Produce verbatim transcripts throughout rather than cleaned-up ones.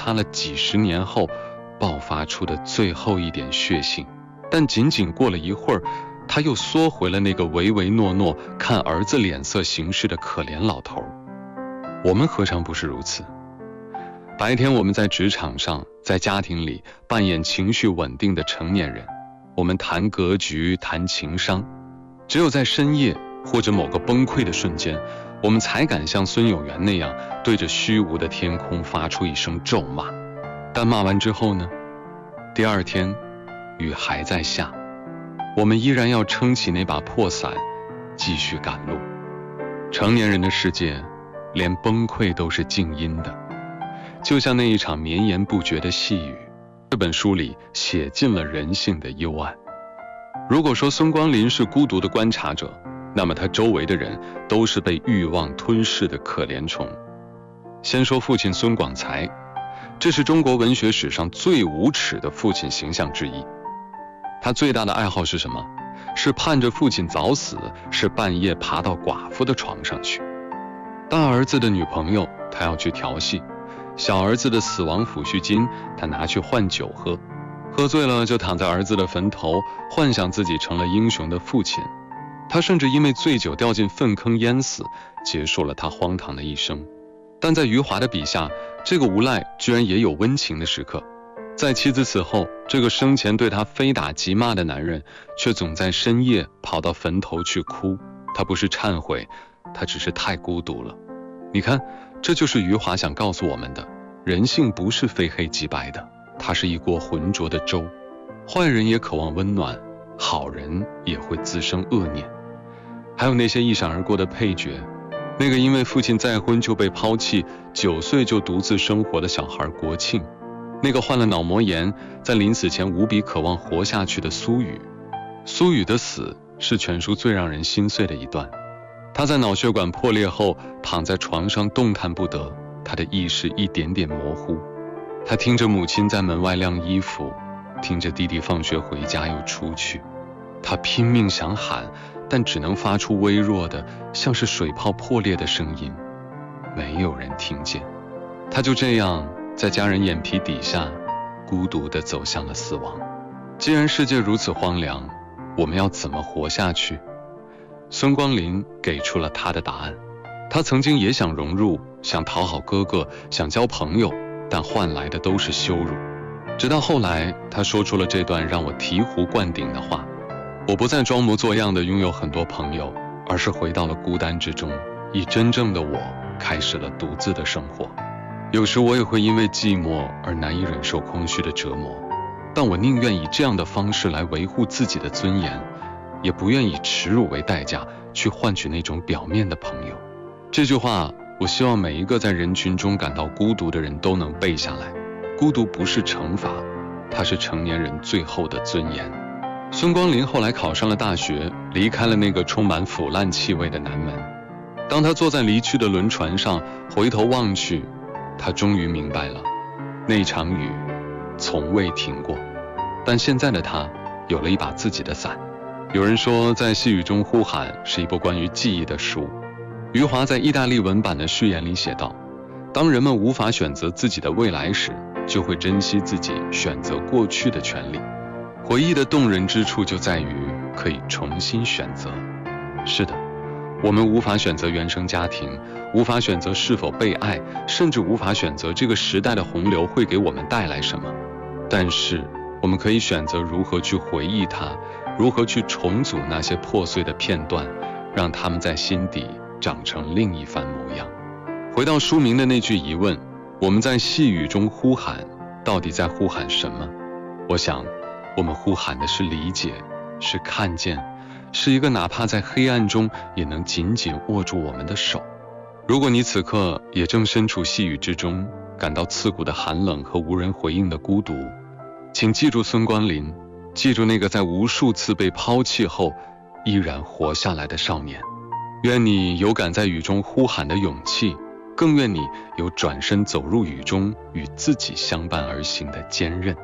擦了几十年后爆发出的最后一点血性。但仅仅过了一会儿，他又缩回了那个唯唯诺诺看儿子脸色行事的可怜老头。我们何尝不是如此？白天我们在职场上，在家庭里扮演情绪稳定的成年人，我们谈格局，谈情商。只有在深夜或者某个崩溃的瞬间，我们才敢像孙有元那样对着虚无的天空发出一声咒骂。但骂完之后呢？第二天雨还在下，我们依然要撑起那把破伞，继续赶路。成年人的世界，连崩溃都是静音的，就像那一场绵延不绝的细雨。这本书里写尽了人性的幽暗。如果说孙光林是孤独的观察者，那么他周围的人都是被欲望吞噬的可怜虫。先说父亲孙广才，这是中国文学史上最无耻的父亲形象之一。他最大的爱好是什么？是盼着父亲早死，是半夜爬到寡妇的床上去。大儿子的女朋友他要去调戏，小儿子的死亡抚恤金他拿去换酒喝，喝醉了就躺在儿子的坟头，幻想自己成了英雄的父亲。他甚至因为醉酒掉进粪坑淹死，结束了他荒唐的一生。但在余华的笔下，这个无赖居然也有温情的时刻。在妻子死后，这个生前对他非打即骂的男人，却总在深夜跑到坟头去哭。他不是忏悔，他只是太孤独了。你看，这就是余华想告诉我们的，人性不是非黑即白的，它是一锅浑浊的粥。坏人也渴望温暖，好人也会滋生恶念。还有那些一闪而过的配角，那个因为父亲再婚就被抛弃，九岁就独自生活的小孩国庆，那个患了脑膜炎，在临死前无比渴望活下去的苏雨。苏雨的死是全书最让人心碎的一段。他在脑血管破裂后躺在床上动弹不得，他的意识一点点模糊。他听着母亲在门外晾衣服，听着弟弟放学回家又出去。他拼命想喊，但只能发出微弱的像是水泡破裂的声音，没有人听见。他就这样在家人眼皮底下孤独地走向了死亡。既然世界如此荒凉，我们要怎么活下去？孙光林给出了他的答案。他曾经也想融入，想讨好哥哥，想交朋友，但换来的都是羞辱。直到后来，他说出了这段让我醍醐灌顶的话：我不再装模作样的拥有很多朋友，而是回到了孤单之中，以真正的我开始了独自的生活。有时我也会因为寂寞而难以忍受空虚的折磨，但我宁愿以这样的方式来维护自己的尊严，也不愿以耻辱为代价去换取那种表面的朋友。这句话，我希望每一个在人群中感到孤独的人都能背下来。孤独不是惩罚，它是成年人最后的尊严。孙光林后来考上了大学，离开了那个充满腐烂气味的南门。当他坐在离去的轮船上，回头望去，他终于明白了，那场雨从未停过。但现在的他有了一把自己的伞。有人说，在细雨中呼喊是一部关于记忆的书。余华在意大利文版的序言里写道：当人们无法选择自己的未来时，就会珍惜自己选择过去的权利。回忆的动人之处就在于可以重新选择。是的，我们无法选择原生家庭，无法选择是否被爱，甚至无法选择这个时代的洪流会给我们带来什么。但是我们可以选择如何去回忆它，如何去重组那些破碎的片段，让它们在心底长成另一番模样。回到书名的那句疑问，我们在细雨中呼喊，到底在呼喊什么？我想我们呼喊的是理解，是看见，是一个哪怕在黑暗中也能紧紧握住我们的手。如果你此刻也正身处细雨之中，感到刺骨的寒冷和无人回应的孤独，请记住孙光林，记住那个在无数次被抛弃后依然活下来的少年。愿你有敢在雨中呼喊的勇气，更愿你有转身走入雨中与自己相伴而行的坚韧。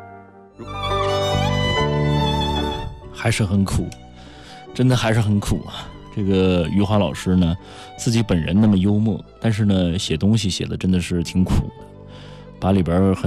还是很苦，真的还是很苦啊。这个余华老师呢，自己本人那么幽默，但是呢，写东西写的真的是挺苦的，把里边很